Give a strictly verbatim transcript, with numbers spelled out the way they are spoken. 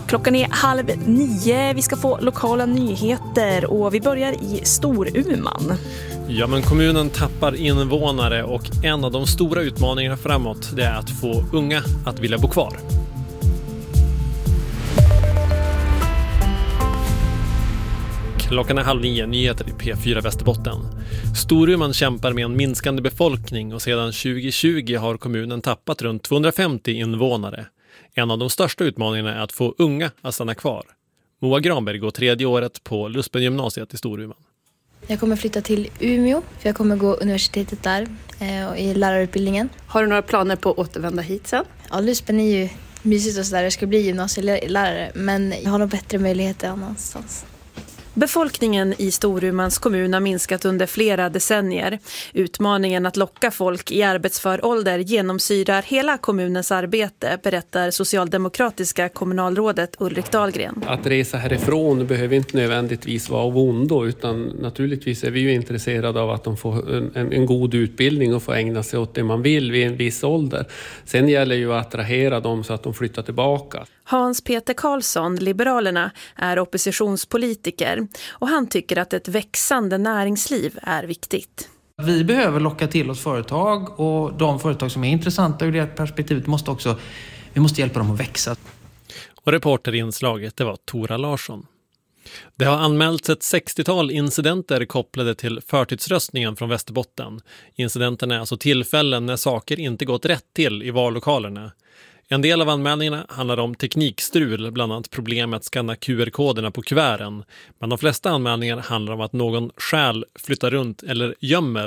Klockan är halv nio, vi ska få lokala nyheter och vi börjar i Storuman. Ja, men kommunen tappar invånare och en av de stora utmaningarna framåt det är att få unga att vilja bo kvar. Klockan är halv nio, nyheter i P fyra Västerbotten. Storuman kämpar med en minskande befolkning och sedan tjugo tjugo har kommunen tappat runt tvåhundrafemtio invånare. En av de största utmaningarna är att få unga att stanna kvar. Moa Granberg går tredje året på Luspen gymnasiet i Storuman. Jag kommer flytta till Umeå för jag kommer gå universitetet där eh, i lärarutbildningen. Har du några planer på att återvända hit sen? Ja, Luspen är ju mysigt och sådär. Jag ska bli gymnasielärare men jag har nog bättre möjligheter annanstans. Befolkningen i Storumans kommun har minskat under flera decennier. Utmaningen att locka folk i arbetsför ålder genomsyrar hela kommunens arbete, berättar socialdemokratiska kommunalrådet Ulrik Dahlgren. Att resa härifrån behöver inte nödvändigtvis vara av ondo, utan naturligtvis är vi ju intresserade av att de får en, en god utbildning och får ägna sig åt det man vill vid en viss ålder. Sen gäller ju att attrahera dem så att de flyttar tillbaka. Hans Peter Karlsson, Liberalerna, är oppositionspolitiker och han tycker att ett växande näringsliv är viktigt. Vi behöver locka till oss företag och de företag som är intressanta ur det perspektivet måste också, vi måste hjälpa dem att växa. Och reporter i inslaget, det var Tora Larsson. Det har anmälts ett sextiotal incidenter kopplade till förtidsröstningen från Västerbotten. Incidenterna är alltså tillfällen när saker inte gått rätt till i vallokalerna. En del av anmälningarna handlar om teknikstrul, bland annat problem med att skanna Q R-koderna på kuverten. Men de flesta anmälningar handlar om att någon stjäl, flyttar runt eller gömmer